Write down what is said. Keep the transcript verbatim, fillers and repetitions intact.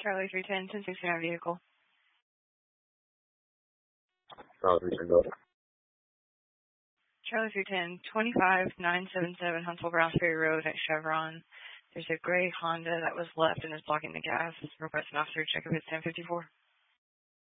Charlie three ten, ten sixty-nine vehicle. Charlie three ten, go. Charlie three ten, twenty-five nine seven seven Huntsville Browns Ferry Road at Chevron. There's a gray Honda that was left and is blocking the gas. Request an officer check if it's ten fifty-four.